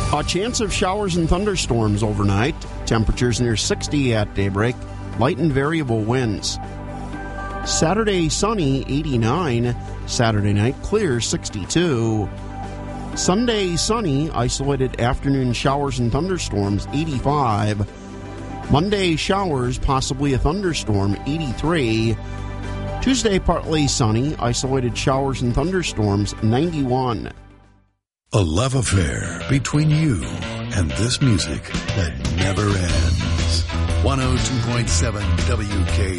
A chance of showers and thunderstorms overnight. Temperatures near 60 at daybreak. Light and variable winds. Saturday sunny, 89. Saturday night clear, 62. Sunday sunny, isolated afternoon showers and thunderstorms, 85. Monday showers, possibly a thunderstorm, 83. Tuesday partly sunny, isolated showers and thunderstorms, 91. A love affair between you and this music that never ends. 102.7 WK.